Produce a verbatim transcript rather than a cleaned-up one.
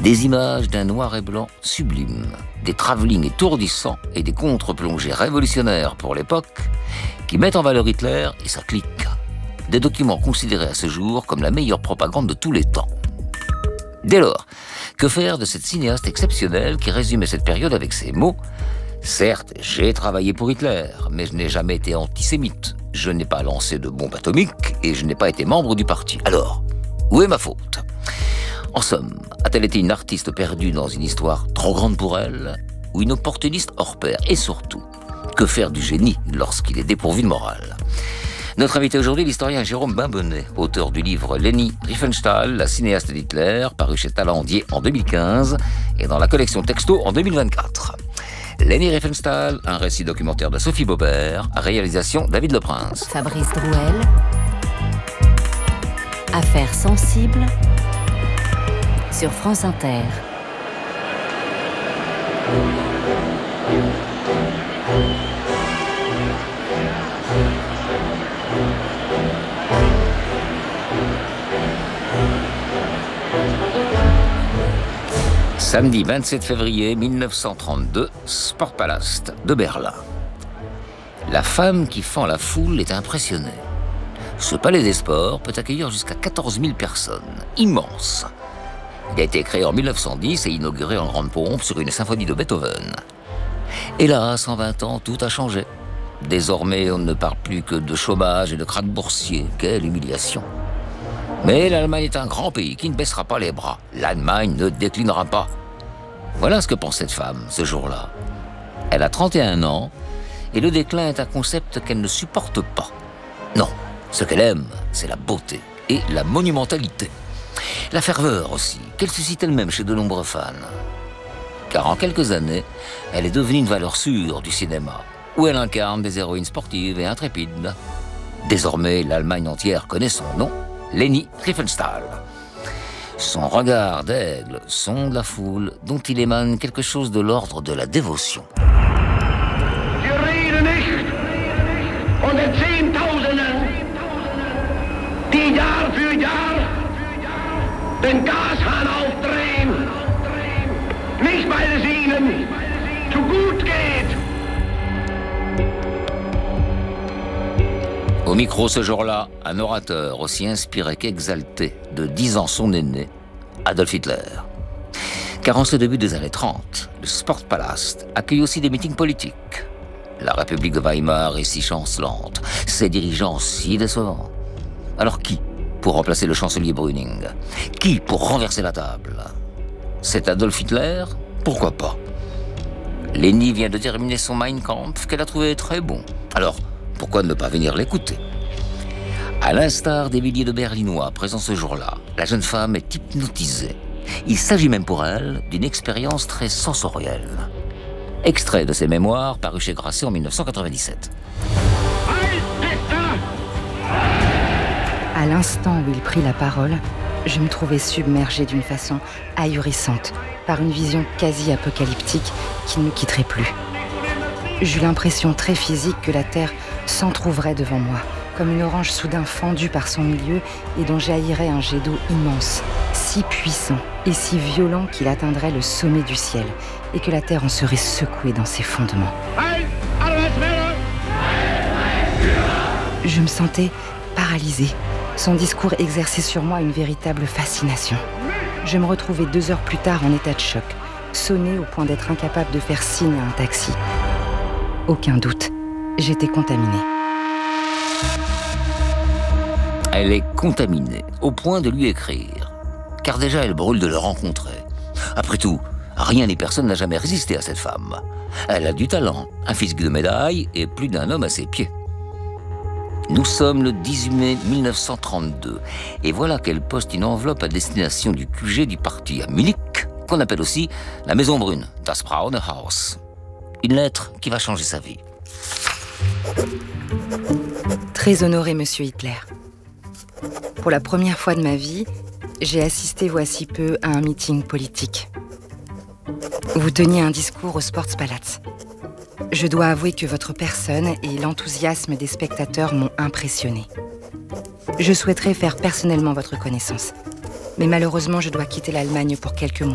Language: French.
Des images d'un noir et blanc sublime, des travelling étourdissants et des contre-plongées révolutionnaires pour l'époque qui mettent en valeur Hitler et sa clique. Des documents considérés à ce jour comme la meilleure propagande de tous les temps. Dès lors, que faire de cette cinéaste exceptionnelle qui résumait cette période avec ces mots ? Certes, j'ai travaillé pour Hitler, mais je n'ai jamais été antisémite. Je n'ai pas lancé de bombe atomique et je n'ai pas été membre du parti. Alors, où est ma faute ? En somme, a-t-elle été une artiste perdue dans une histoire trop grande pour elle, ou une opportuniste hors pair ? Et surtout, que faire du génie lorsqu'il est dépourvu de morale ? Notre invité aujourd'hui, l'historien Jérôme Bain-Bonnet, auteur du livre Leni Riefenstahl, la cinéaste d'Hitler, paru chez Talendier en deux mille quinze et dans la collection Texto en deux mille vingt-quatre. Leni Riefenstahl, un récit documentaire de Sophie Baubert, réalisation David Leprince. Fabrice Drouel. Affaires sensibles sur France Inter. Samedi vingt-sept février mille neuf cent trente-deux, Sportpalast de Berlin. La femme qui fend la foule est impressionnée. Ce palais des sports peut accueillir jusqu'à quatorze mille personnes, immense. Il a été créé en mille neuf cent dix et inauguré en grande pompe sur une symphonie de Beethoven. Et là, à cent vingt ans, tout a changé. Désormais, on ne parle plus que de chômage et de krach boursier. Quelle humiliation. Mais l'Allemagne est un grand pays qui ne baissera pas les bras. L'Allemagne ne déclinera pas. Voilà ce que pense cette femme, ce jour-là. Elle a trente et un ans, et le déclin est un concept qu'elle ne supporte pas. Non, ce qu'elle aime, c'est la beauté et la monumentalité. La ferveur aussi, qu'elle suscite elle-même chez de nombreux fans. Car en quelques années, elle est devenue une valeur sûre du cinéma, où elle incarne des héroïnes sportives et intrépides. Désormais, l'Allemagne entière connaît son nom, Leni Riefenstahl. Son regard d'aigle sonde la foule, dont il émane quelque chose de l'ordre de la dévotion. Wir reden nicht von den Zehntausenden, die Jahr für Jahr den Gashahn aufdrehen, nicht weil es ihnen zu gut geht. Au micro ce jour-là, un orateur aussi inspiré qu'exalté de dix ans son aîné, Adolf Hitler. Car en ce début des années trente, le Sportpalast accueille aussi des meetings politiques. La République de Weimar est si chancelante, ses dirigeants si décevants. Alors qui pour remplacer le chancelier Brüning ? Qui pour renverser la table ? C'est Adolf Hitler ? Pourquoi pas ? Leni vient de terminer son Mein Kampf qu'elle a trouvé très bon. Alors, pourquoi ne pas venir l'écouter ? À l'instar des milliers de Berlinois présents ce jour-là, la jeune femme est hypnotisée. Il s'agit même pour elle d'une expérience très sensorielle. Extrait de ses mémoires paru chez Grasset en mille neuf cent quatre-vingt-dix-sept. À l'instant où il prit la parole, je me trouvais submergée d'une façon ahurissante par une vision quasi apocalyptique qui ne me quitterait plus. J'eus l'impression très physique que la terre s'entr'ouvrait devant moi, comme une orange soudain fendue par son milieu et dont jaillirait un jet d'eau immense, si puissant et si violent qu'il atteindrait le sommet du ciel et que la terre en serait secouée dans ses fondements. Je me sentais paralysée. Son discours exerçait sur moi une véritable fascination. Je me retrouvais deux heures plus tard en état de choc, sonnée au point d'être incapable de faire signe à un taxi. Aucun doute, j'étais contaminée. Elle est contaminée, au point de lui écrire. Car déjà, elle brûle de le rencontrer. Après tout, rien ni personne n'a jamais résisté à cette femme. Elle a du talent, un physique de médaille et plus d'un homme à ses pieds. Nous sommes le dix-huit mai mille neuf cent trente-deux, et voilà qu'elle poste une enveloppe à destination du Q G du parti à Munich, qu'on appelle aussi la Maison Brune, das Braune Haus. Une lettre qui va changer sa vie. Très honoré, monsieur Hitler. Pour la première fois de ma vie, j'ai assisté voici peu à un meeting politique. Vous teniez un discours au Sportpalast. Je dois avouer que votre personne et l'enthousiasme des spectateurs m'ont impressionné. Je souhaiterais faire personnellement votre connaissance. Mais malheureusement, je dois quitter l'Allemagne pour quelques mois.